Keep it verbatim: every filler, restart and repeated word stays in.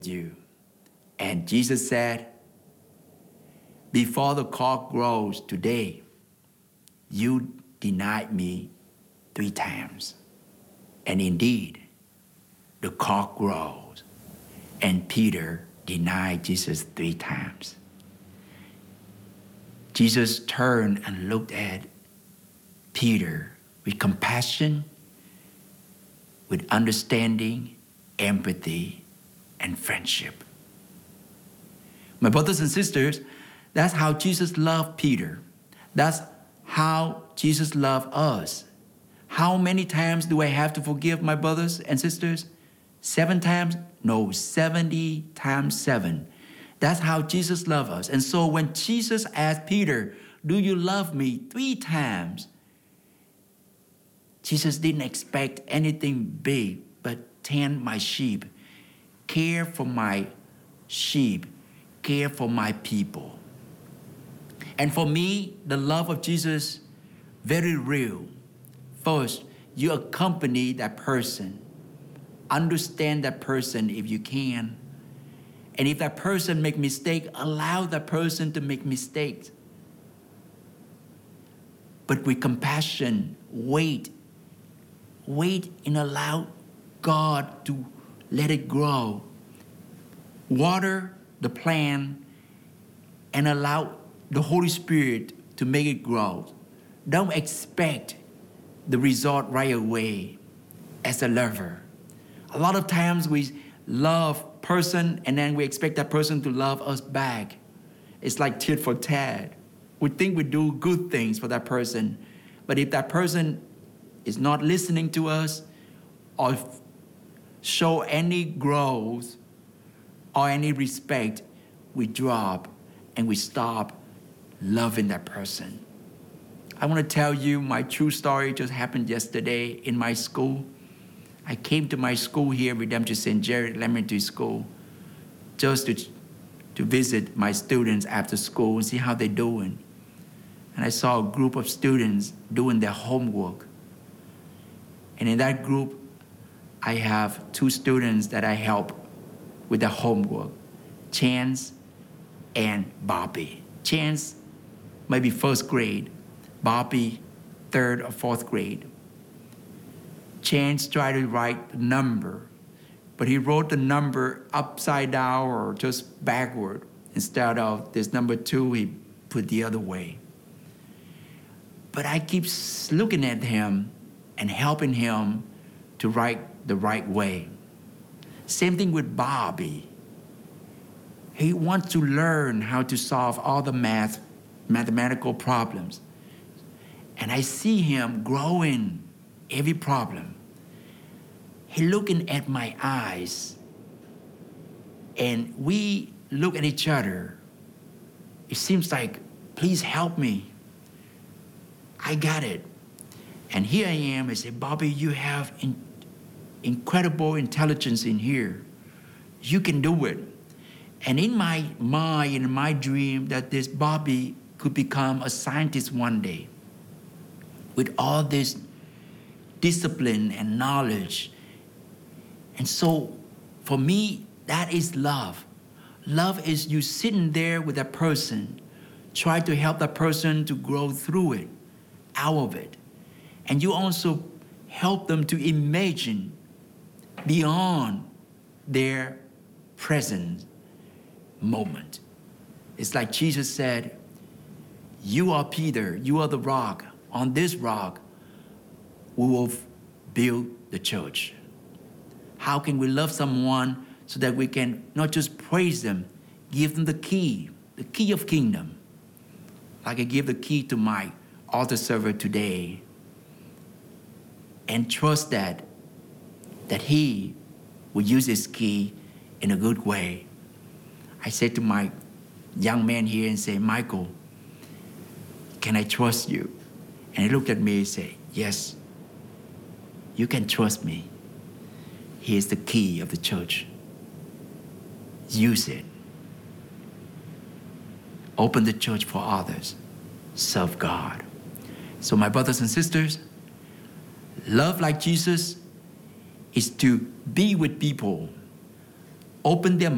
you. And Jesus said, before the cock crows today, you denied me three times. And indeed, the cock crows, and Peter denied Jesus three times. Jesus turned and looked at Peter with compassion, with understanding, empathy, and friendship. My brothers and sisters, that's how Jesus loved Peter. That's how Jesus loved us. How many times do I have to forgive my brothers and sisters? Seven times? No, seventy times seven. That's how Jesus loved us. And so when Jesus asked Peter, do you love me three times? Jesus didn't expect anything big, but tend my sheep, care for my sheep, care for my people. And for me, the love of Jesus, very real. First, you accompany that person. Understand that person if you can. And if that person make mistake, allow that person to make mistakes. But with compassion, wait. Wait and allow God to let it grow. Water the plant and allow the Holy Spirit to make it grow. Don't expect the result right away as a lover. A lot of times we love person and then we expect that person to love us back. It's like tit for tat. We think we do good things for that person, but if that person is not listening to us or show any growth or any respect, we drop and we stop loving that person. I want to tell you my true story just happened yesterday in my school. I came to my school here, Redemption Saint Jared Elementary School, just to, to visit my students after school and see how they're doing. And I saw a group of students doing their homework. And in that group, I have two students that I help with their homework, Chance and Bobby. Chance maybe first grade, Bobby third or fourth grade. Chance tried to write the number, but he wrote the number upside down or just backward. Instead of this number two, he put the other way. But I keep looking at him and helping him to write the right way. Same thing with Bobby. He wants to learn how to solve all the math, mathematical problems. And I see him growing every problem. He looking at my eyes, and we look at each other. It seems like, please help me. I got it. And here I am, I say, Bobby, you have in, incredible intelligence in here. You can do it. And in my mind, in my dream, that this Bobby could become a scientist one day with all this discipline and knowledge. And so for me, that is love. Love is you sitting there with a person, try to help that person to grow through it, out of it. And you also help them to imagine beyond their present moment. It's like Jesus said, you are Peter, you are the rock. On this rock, we will build the church. How can we love someone so that we can not just praise them, give them the key, the key of kingdom. Like I give the key to my altar server today, and trust that, that he will use his key in a good way. I said to my young man here and say, Michael, can I trust you? And he looked at me and said, yes, you can trust me. He is the key of the church. Use it. Open the church for others. Serve God. So my brothers and sisters, love like Jesus is to be with people, open their